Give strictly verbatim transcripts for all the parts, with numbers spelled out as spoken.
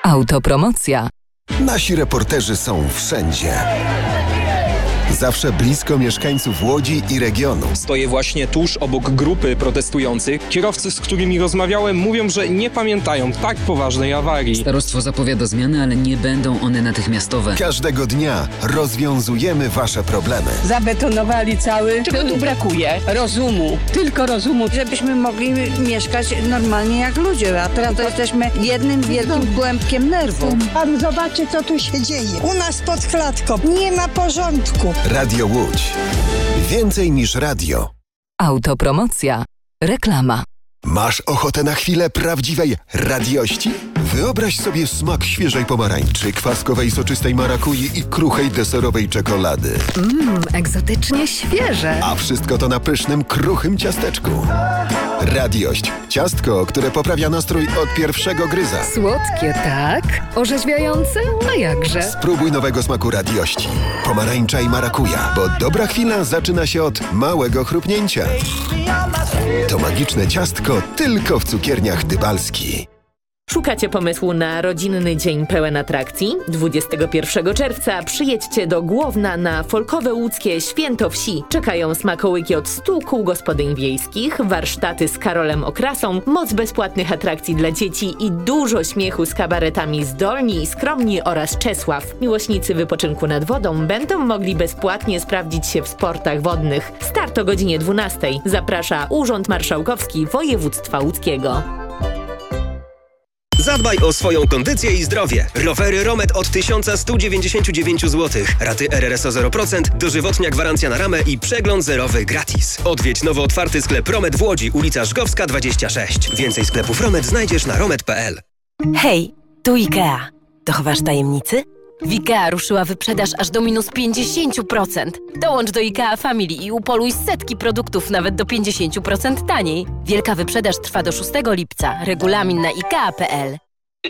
Autopromocja. Nasi reporterzy są wszędzie. Zawsze blisko mieszkańców Łodzi i regionu. Stoję właśnie tuż obok grupy protestujących. Kierowcy, z którymi rozmawiałem, mówią, że nie pamiętają tak poważnej awarii. Starostwo zapowiada zmiany, ale nie będą one natychmiastowe. Każdego dnia rozwiązujemy wasze problemy. Zabetonowali cały. Czego tu brakuje? Rozumu. Tylko rozumu, żebyśmy mogli mieszkać normalnie jak ludzie. A teraz to jesteśmy jednym wielkim kłębkiem nerwów. Pan zobaczy, co tu się dzieje. U nas pod klatką nie ma porządku. Radio Łódź. Więcej niż radio. Autopromocja. Reklama. Masz ochotę na chwilę prawdziwej radiości? Wyobraź sobie smak świeżej pomarańczy, kwaskowej soczystej marakui i kruchej deserowej czekolady. Mmm, egzotycznie świeże. A wszystko to na pysznym, kruchym ciasteczku. Radiość. Ciastko, które poprawia nastrój od pierwszego gryza. Słodkie, tak? Orzeźwiające? A jakże? Spróbuj nowego smaku radiości. Pomarańcza i marakuja, bo dobra chwila zaczyna się od małego chrupnięcia. To magiczne ciastko tylko w cukierniach Dybalski. Szukacie pomysłu na rodzinny dzień pełen atrakcji? dwudziestego pierwszego czerwca przyjedźcie do Głowna na folkowe łódzkie Święto Wsi. Czekają smakołyki od stu kół gospodyń wiejskich, warsztaty z Karolem Okrasą, moc bezpłatnych atrakcji dla dzieci i dużo śmiechu z kabaretami Zdolni i Skromni oraz Czesław. Miłośnicy wypoczynku nad wodą będą mogli bezpłatnie sprawdzić się w sportach wodnych. Start o godzinie dwunastej. Zaprasza Urząd Marszałkowski Województwa Łódzkiego. Zadbaj o swoją kondycję i zdrowie. Rowery Romet od tysiąc sto dziewięćdziesiąt dziewięć złotych. Raty R R S O zero procent, dożywotnia gwarancja na ramę i przegląd zerowy gratis. Odwiedź nowo otwarty sklep Romet w Łodzi, ulica Żgowska dwadzieścia sześć. Więcej sklepów Romet znajdziesz na romet kropka p l. Hej, tu IKEA. To chowasz tajemnicy? W IKEA ruszyła wyprzedaż aż do minus pięćdziesiąt procent. Dołącz do IKEA Family i upoluj setki produktów nawet do pięćdziesiąt procent taniej. Wielka wyprzedaż trwa do szóstego lipca. Regulamin na ikea kropka p l.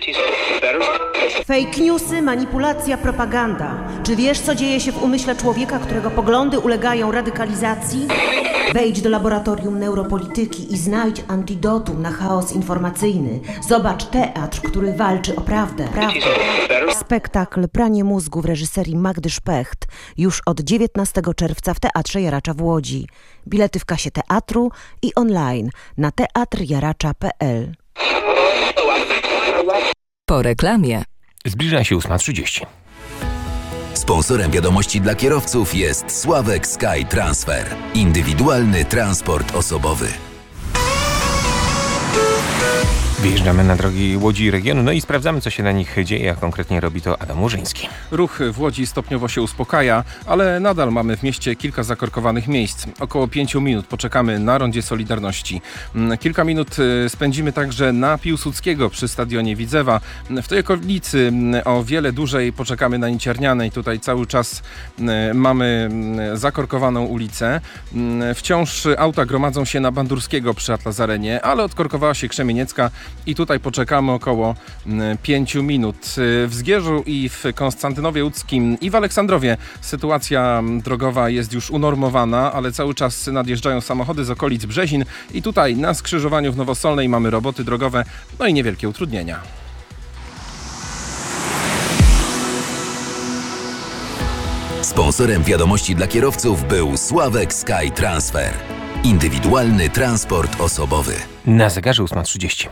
Fake newsy, manipulacja, propaganda. Czy wiesz, co dzieje się w umyśle człowieka, którego poglądy ulegają radykalizacji? Wejdź do laboratorium neuropolityki i znajdź antidotum na chaos informacyjny. Zobacz teatr, który walczy o prawdę. prawdę. Spektakl Pranie mózgu w reżyserii Magdy Szpecht już od dziewiętnastego czerwca w Teatrze Jaracza w Łodzi. Bilety w kasie teatru i online na teatr jaracza kropka p l. Po reklamie. Zbliża się ósma trzydzieści. Sponsorem wiadomości dla kierowców jest Sławek Sky Transfer. Indywidualny transport osobowy. Wyjeżdżamy na drogi Łodzi i regionu, no i sprawdzamy, co się na nich dzieje, a konkretnie robi to Adam Murzyński. Ruch w Łodzi stopniowo się uspokaja, ale nadal mamy w mieście kilka zakorkowanych miejsc. Około pięciu minut poczekamy na Rondzie Solidarności. Kilka minut spędzimy także na Piłsudskiego przy stadionie Widzewa. W tej okolicy o wiele dłużej poczekamy na Niciernianej. Tutaj cały czas mamy zakorkowaną ulicę. Wciąż auta gromadzą się na Bandurskiego przy Atlazarenie, ale odkorkowała się Krzemieniecka i tutaj poczekamy około pięciu minut. W Zgierzu i w Konstantynowie Łódzkim i w Aleksandrowie sytuacja drogowa jest już unormowana, ale cały czas nadjeżdżają samochody z okolic Brzezin i tutaj na skrzyżowaniu w Nowosolnej mamy roboty drogowe, no i niewielkie utrudnienia. Sponsorem wiadomości dla kierowców był Sławek Sky Transfer. Indywidualny transport osobowy. Na zegarze ósma trzydzieści.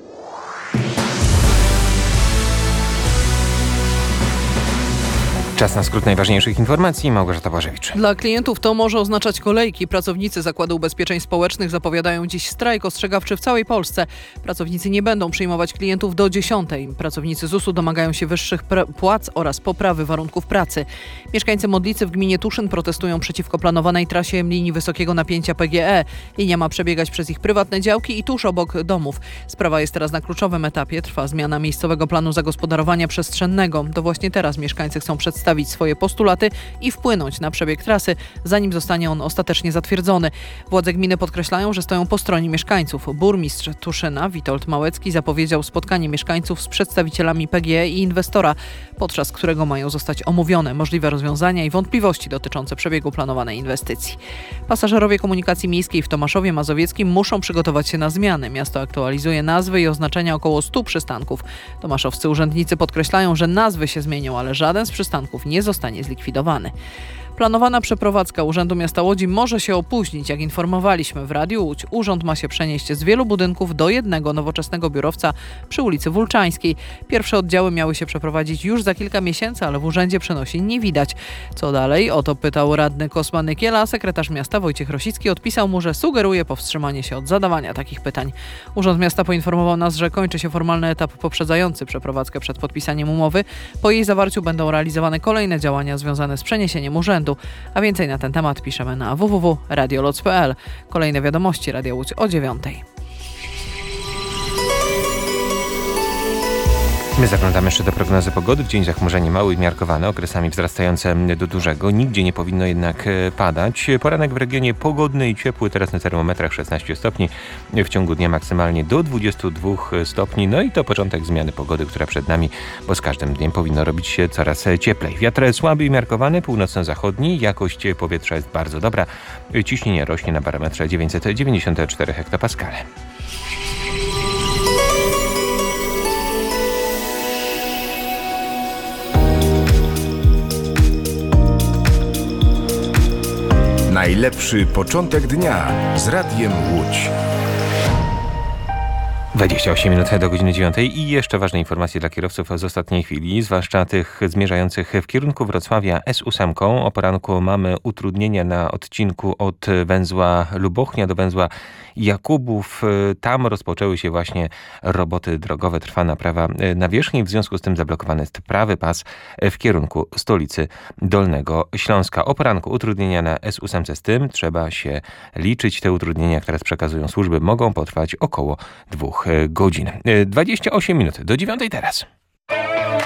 Czas na skrót najważniejszych informacji. Małgorzata Błażewicz. Dla klientów to może oznaczać kolejki. Pracownicy Zakładu Ubezpieczeń Społecznych zapowiadają dziś strajk ostrzegawczy w całej Polsce. Pracownicy nie będą przyjmować klientów do dziesiątej. Pracownicy zusu domagają się wyższych płac oraz poprawy warunków pracy. Mieszkańcy Modlicy w gminie Tuszyn protestują przeciwko planowanej trasie linii wysokiego napięcia P G E. Linia ma przebiegać przez ich prywatne działki i tuż obok domów. Sprawa jest teraz na kluczowym etapie. Trwa zmiana miejscowego planu zagospodarowania przestrzennego. To właśnie teraz mieszkańcy chcą przedstawić przedstawić swoje postulaty i wpłynąć na przebieg trasy, zanim zostanie on ostatecznie zatwierdzony. Władze gminy podkreślają, że stoją po stronie mieszkańców. Burmistrz Tuszyna Witold Małecki zapowiedział spotkanie mieszkańców z przedstawicielami P G E i inwestora, podczas którego mają zostać omówione możliwe rozwiązania i wątpliwości dotyczące przebiegu planowanej inwestycji. Pasażerowie komunikacji miejskiej w Tomaszowie Mazowieckim muszą przygotować się na zmiany. Miasto aktualizuje nazwy i oznaczenia około stu przystanków. Tomaszowscy urzędnicy podkreślają, że nazwy się zmienią, ale żaden z przystanków nie zostanie zlikwidowany. Planowana przeprowadzka Urzędu Miasta Łodzi może się opóźnić. Jak informowaliśmy w Radiu Łódź, urząd ma się przenieść z wielu budynków do jednego nowoczesnego biurowca przy ulicy Wulczańskiej. Pierwsze oddziały miały się przeprowadzić już za kilka miesięcy, ale w urzędzie przenosi nie widać. Co dalej? O to pytał radny Kosma Nykiela, a sekretarz miasta Wojciech Rosicki odpisał mu, że sugeruje powstrzymanie się od zadawania takich pytań. Urząd Miasta poinformował nas, że kończy się formalny etap poprzedzający przeprowadzkę przed podpisaniem umowy. Po jej zawarciu będą realizowane kolejne działania związane z przeniesieniem urzędu. A więcej na ten temat piszemy na w w w kropka radio loc kropka p l. Kolejne wiadomości Radia Łódź o dziewiątej. My zaglądamy jeszcze do prognozy pogody. W dzień zachmurzenie małe i miarkowane, okresami wzrastające do dużego. Nigdzie nie powinno jednak padać. Poranek w regionie pogodny i ciepły. Teraz na termometrach szesnaście stopni. W ciągu dnia maksymalnie do dwudziestu dwóch stopni. No i to początek zmiany pogody, która przed nami, bo z każdym dniem powinno robić się coraz cieplej. Wiatr słaby i miarkowany, północno-zachodni. Jakość powietrza jest bardzo dobra. Ciśnienie rośnie na barometrze dziewięćset dziewięćdziesiąt cztery hektopaskale. Najlepszy początek dnia z Radiem Łódź. dwadzieścia osiem minut do godziny dziewiątej i jeszcze ważne informacje dla kierowców z ostatniej chwili, zwłaszcza tych zmierzających w kierunku Wrocławia S osiem. O poranku mamy utrudnienia na odcinku od węzła Lubochnia do węzła Jakubów. Tam rozpoczęły się właśnie roboty drogowe, trwa naprawa nawierzchni, w związku z tym zablokowany jest prawy pas w kierunku stolicy Dolnego Śląska. O poranku utrudnienia na S osiem, z tym trzeba się liczyć. Te utrudnienia, jak teraz przekazują służby, mogą potrwać około dwóch godzin. dwadzieścia osiem minut do dziewiątej teraz.